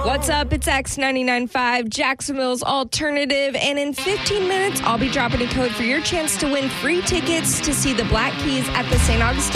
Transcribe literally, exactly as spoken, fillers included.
What's up? It's X ninety-nine point five, Jacksonville's alternative. And in fifteen minutes, I'll be dropping a code for your chance to win free tickets to see the Black Keys at the Saint Augustine